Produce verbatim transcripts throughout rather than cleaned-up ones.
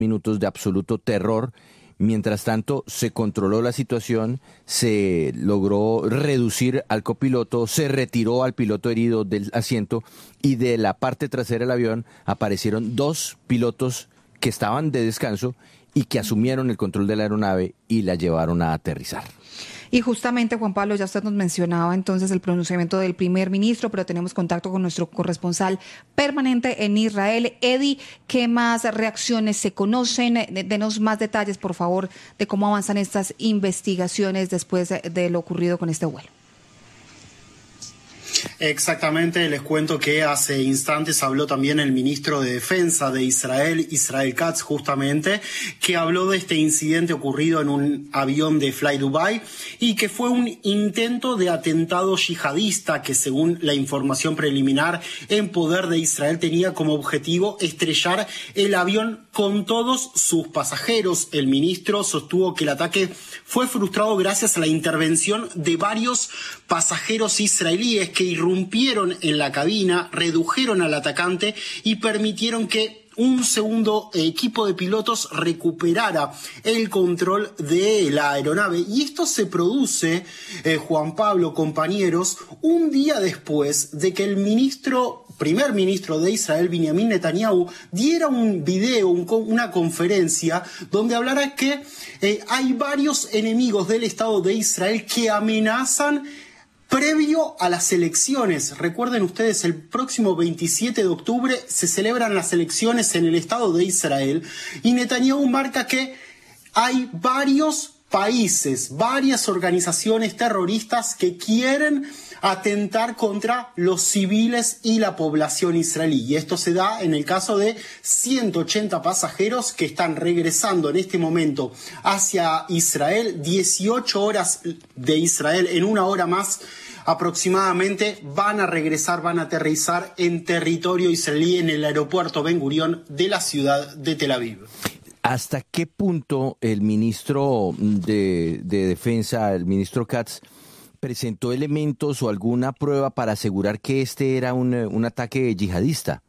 minutos de absoluto terror. Mientras tanto, se controló la situación, se logró reducir al copiloto, se retiró al piloto herido del asiento y de la parte trasera del avión aparecieron dos pilotos que estaban de descanso y que asumieron el control de la aeronave y la llevaron a aterrizar. Y justamente, Juan Pablo, ya usted nos mencionaba entonces el pronunciamiento del primer ministro, pero tenemos contacto con nuestro corresponsal permanente en Israel. Eddie, ¿qué más reacciones se conocen? Denos más detalles, por favor, de cómo avanzan estas investigaciones después de lo ocurrido con este vuelo. Exactamente, les cuento que hace instantes habló también el ministro de Defensa de Israel, Israel Katz, justamente, que habló de este incidente ocurrido en un avión de Fly Dubai y que fue un intento de atentado yihadista que, según la información preliminar en poder de Israel, tenía como objetivo estrellar el avión con todos sus pasajeros. El ministro sostuvo que el ataque fue frustrado gracias a la intervención de varios pasajeros israelíes que irrumpieron en la cabina, redujeron al atacante y permitieron que un segundo equipo de pilotos recuperara el control de la aeronave. Y esto se produce, eh, Juan Pablo, compañeros, un día después de que el ministro, primer ministro de Israel, Benjamin Netanyahu, diera un video, un, una conferencia, donde hablara que eh, hay varios enemigos del Estado de Israel que amenazan previo a las elecciones. Recuerden ustedes, el próximo veintisiete de octubre se celebran las elecciones en el Estado de Israel y Netanyahu marca que hay varios países, varias organizaciones terroristas que quieren atentar contra los civiles y la población israelí. Y esto se da en el caso de ciento ochenta pasajeros que están regresando en este momento hacia Israel, dieciocho horas de Israel, en una hora más aproximadamente van a regresar, van a aterrizar en territorio israelí en el aeropuerto Ben Gurión de la ciudad de Tel Aviv. ¿Hasta qué punto el ministro de, de Defensa, el ministro Katz, presentó elementos o alguna prueba para asegurar que este era un, un ataque yihadista?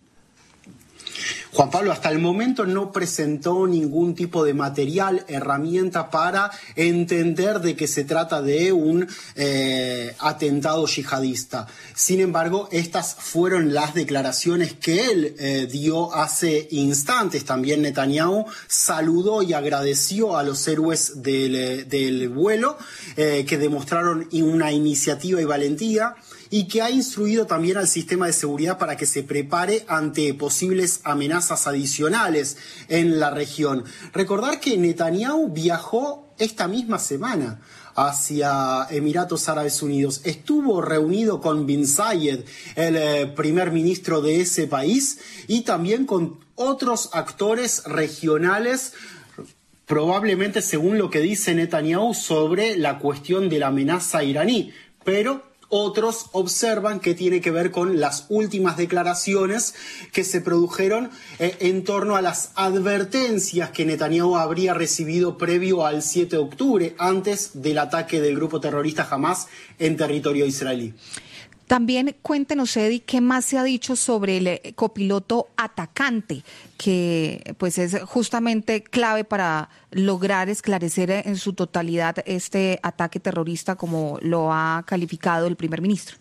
Juan Pablo, hasta el momento no presentó ningún tipo de material, herramienta para entender de que se trata de un eh, atentado yihadista. Sin embargo, estas fueron las declaraciones que él eh, dio hace instantes. También Netanyahu saludó y agradeció a los héroes del, del vuelo eh, que demostraron una iniciativa y valentía, y que ha instruido también al sistema de seguridad para que se prepare ante posibles amenazas adicionales en la región. Recordar que Netanyahu viajó esta misma semana hacia Emiratos Árabes Unidos. Estuvo reunido con Bin Zayed, el eh, primer ministro de ese país, y también con otros actores regionales, probablemente según lo que dice Netanyahu sobre la cuestión de la amenaza iraní, pero otros observan que tiene que ver con las últimas declaraciones que se produjeron eh, en torno a las advertencias que Netanyahu habría recibido previo al siete de octubre, antes del ataque del grupo terrorista Hamas en territorio israelí. También cuéntenos, Eddie, qué más se ha dicho sobre el copiloto atacante, que pues es justamente clave para lograr esclarecer en su totalidad este ataque terrorista, como lo ha calificado el primer ministro.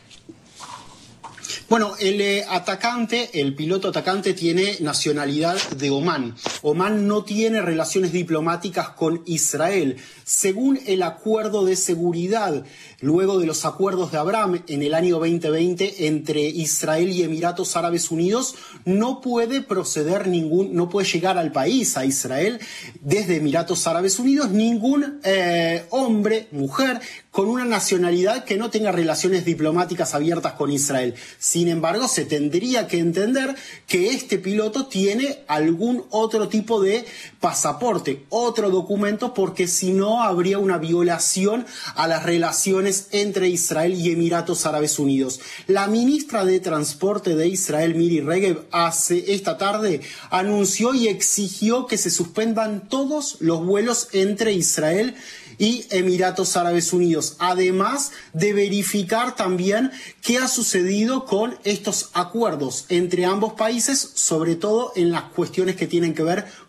Bueno, el eh, atacante, el piloto atacante tiene nacionalidad de Omán. Omán no tiene relaciones diplomáticas con Israel. Según el acuerdo de seguridad, luego de los acuerdos de Abraham en el año veinte veinte entre Israel y Emiratos Árabes Unidos, no puede proceder ningún, no puede llegar al país, a Israel, desde Emiratos Árabes Unidos, ningún eh, hombre, mujer, con una nacionalidad que no tenga relaciones diplomáticas abiertas con Israel. Sin embargo, se tendría que entender que este piloto tiene algún otro tipo de pasaporte, otro documento, porque si no habría una violación a las relaciones entre Israel y Emiratos Árabes Unidos. La ministra de Transporte de Israel, Miri Regev, hace esta tarde anunció y exigió que se suspendan todos los vuelos entre Israel y Emiratos Árabes Unidos, además de verificar también qué ha sucedido con estos acuerdos entre ambos países, sobre todo en las cuestiones que tienen que ver